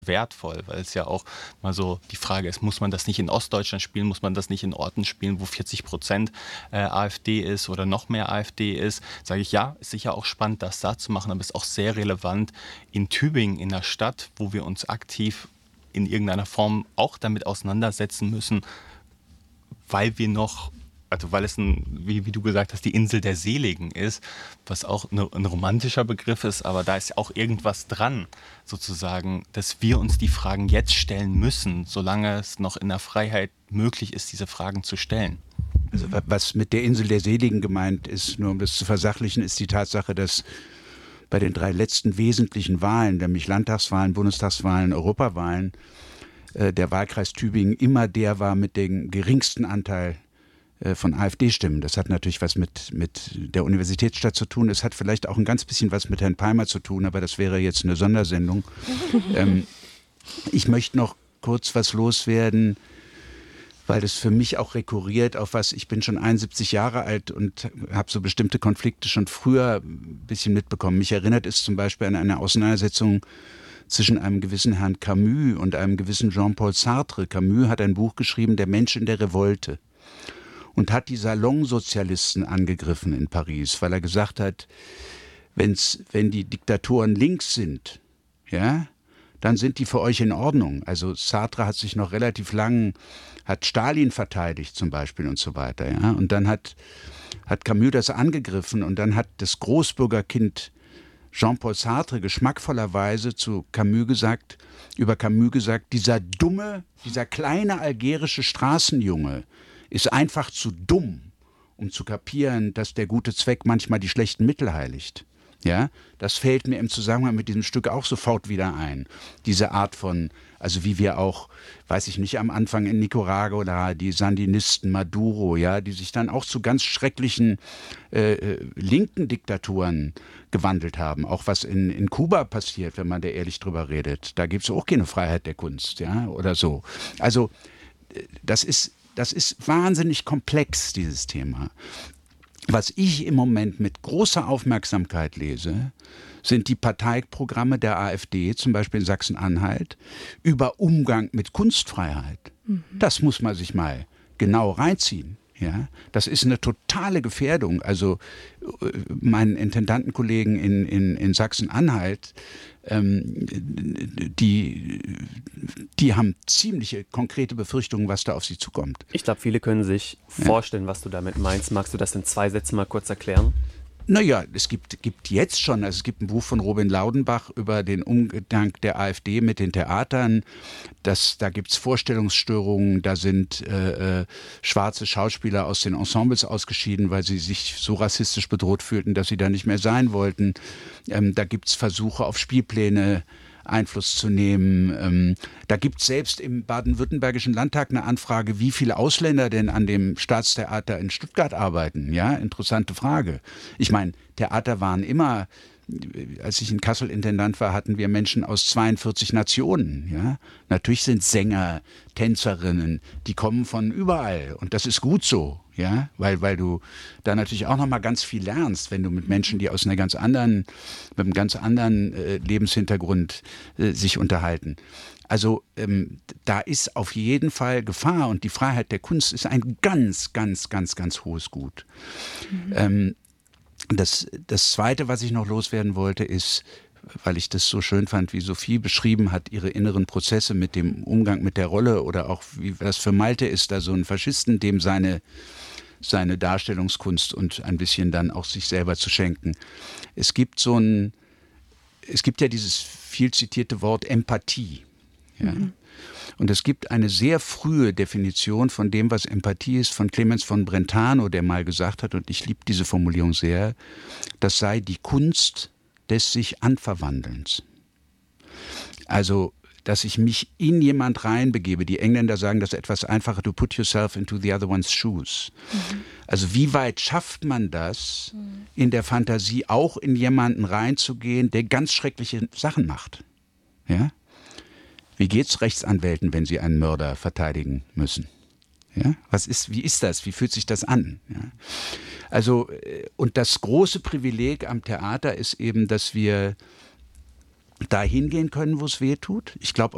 wertvoll, weil es ja auch mal so die Frage ist, muss man das nicht in Ostdeutschland spielen, muss man das nicht in Orten spielen, wo 40% AfD ist oder noch mehr AfD ist, sage ich, ja, ist sicher auch spannend, das da zu machen, aber es ist auch sehr relevant in Tübingen, in der Stadt, wo wir uns aktiv in irgendeiner Form auch damit auseinandersetzen müssen, weil wir noch, also weil es, wie du gesagt hast, die Insel der Seligen ist, was auch ein romantischer Begriff ist, aber da ist auch irgendwas dran, sozusagen, dass wir uns die Fragen jetzt stellen müssen, solange es noch in der Freiheit möglich ist, diese Fragen zu stellen. Also was mit der Insel der Seligen gemeint ist, nur um das zu versachlichen, ist die Tatsache, dass bei den 3 letzten wesentlichen Wahlen, nämlich Landtagswahlen, Bundestagswahlen, Europawahlen, der Wahlkreis Tübingen immer der war mit dem geringsten Anteil von AfD-Stimmen. Das hat natürlich was mit der Universitätsstadt zu tun. Es hat vielleicht auch ein ganz bisschen was mit Herrn Palmer zu tun, aber das wäre jetzt eine Sondersendung. Ich möchte noch kurz was loswerden, weil das für mich auch rekurriert auf was, ich bin schon 71 Jahre alt und habe so bestimmte Konflikte schon früher ein bisschen mitbekommen. Mich erinnert es zum Beispiel an eine Auseinandersetzung zwischen einem gewissen Herrn Camus und einem gewissen Jean-Paul Sartre. Camus hat ein Buch geschrieben, Der Mensch in der Revolte, und hat die Salonsozialisten angegriffen in Paris, weil er gesagt hat, wenn die Diktatoren links sind, ja, dann sind die für euch in Ordnung. Also Sartre hat sich noch relativ lang, hat Stalin verteidigt zum Beispiel und so weiter. Ja? Und dann hat Camus das angegriffen und dann hat das Großbürgerkind Jean-Paul Sartre geschmackvollerweise über Camus gesagt, dieser kleine algerische Straßenjunge ist einfach zu dumm, um zu kapieren, dass der gute Zweck manchmal die schlechten Mittel heiligt. Ja, das fällt mir im Zusammenhang mit diesem Stück auch sofort wieder ein. Diese Art von, also wie wir auch, weiß ich nicht, am Anfang in Nicaragua, die Sandinisten, Maduro, ja, die sich dann auch zu ganz schrecklichen linken Diktaturen gewandelt haben. Auch was in Kuba passiert, wenn man da ehrlich drüber redet. Da gibt es auch keine Freiheit der Kunst, ja, oder so. Also das ist wahnsinnig komplex, dieses Thema. Was ich im Moment mit großer Aufmerksamkeit lese, sind die Parteiprogramme der AfD, zum Beispiel in Sachsen-Anhalt, über Umgang mit Kunstfreiheit. Das muss man sich mal genau reinziehen. Ja, das ist eine totale Gefährdung. Also meinen Intendantenkollegen in Sachsen-Anhalt, die haben ziemliche konkrete Befürchtungen, was da auf sie zukommt. Ich glaube, viele können sich vorstellen, was du damit meinst. Magst du das in 2 Sätzen mal kurz erklären? Naja, es gibt jetzt schon, also es gibt ein Buch von Robin Laudenbach über den Umgang der AfD mit den Theatern. Da gibt es Vorstellungsstörungen, da sind schwarze Schauspieler aus den Ensembles ausgeschieden, weil sie sich so rassistisch bedroht fühlten, dass sie da nicht mehr sein wollten. Da gibt es Versuche auf Spielpläne Einfluss zu nehmen. Da gibt es selbst im Baden-Württembergischen Landtag eine Anfrage, wie viele Ausländer denn an dem Staatstheater in Stuttgart arbeiten. Ja, interessante Frage. Ich meine, Theater waren immer, als ich in Kassel Intendant war, hatten wir Menschen aus 42 Nationen. Ja? Natürlich sind Sänger, Tänzerinnen, die kommen von überall und das ist gut so. Ja, weil du da natürlich auch noch mal ganz viel lernst, wenn du mit Menschen, die aus mit einem ganz anderen Lebenshintergrund sich unterhalten. Also da ist auf jeden Fall Gefahr und die Freiheit der Kunst ist ein ganz, ganz, ganz, ganz hohes Gut. Das Zweite, was ich noch loswerden wollte, ist, weil ich das so schön fand, wie Sophie beschrieben hat, ihre inneren Prozesse mit dem Umgang mit der Rolle oder auch wie das für Malte ist, da so ein Faschisten, dem seine Darstellungskunst und ein bisschen dann auch sich selber zu schenken. Es gibt ja dieses viel zitierte Wort Empathie. Ja? Und es gibt eine sehr frühe Definition von dem, was Empathie ist, von Clemens von Brentano, der mal gesagt hat, und ich liebe diese Formulierung sehr, das sei die Kunst des sich Anverwandelns. Also, dass ich mich in jemand reinbegebe. Die Engländer sagen das etwas einfacher, to put yourself into the other one's shoes. Also wie weit schafft man das, in der Fantasie auch in jemanden reinzugehen, der ganz schreckliche Sachen macht? Ja? Wie geht's Rechtsanwälten, wenn sie einen Mörder verteidigen müssen? Ja? Wie ist das? Wie fühlt sich das an? Ja? Also, und das große Privileg am Theater ist eben, dass wir da hingehen können, wo es weh tut. Ich glaube